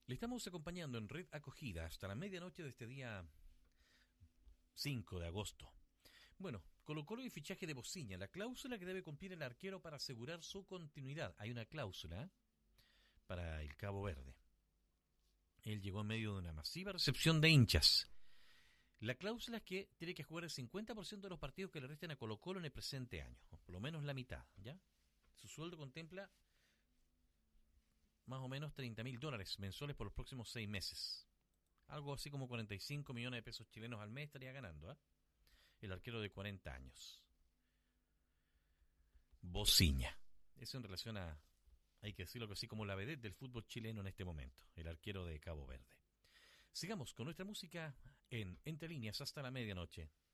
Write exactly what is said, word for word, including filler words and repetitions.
Le estamos acompañando en Red Acogida hasta la medianoche de este día cinco de agosto. Bueno, Colo-Colo y fichaje de Bociña, la cláusula que debe cumplir el arquero para asegurar su continuidad. Hay una cláusula para el Cabo Verde. Él llegó en medio de una masiva recepción de hinchas. La cláusula es que tiene que jugar el cincuenta por ciento de los partidos que le resten a Colo-Colo en el presente año, o por lo menos la mitad, ¿ya? Su sueldo contempla más o menos treinta mil dólares mensuales por los próximos seis meses. Algo así como cuarenta y cinco millones de pesos chilenos al mes estaría ganando, ¿eh? El arquero de cuarenta años. Bociña. Eso en relación a, hay que decirlo así, como la vedette del fútbol chileno en este momento, el arquero de Cabo Verde. Sigamos con nuestra música en Entre Líneas hasta la medianoche.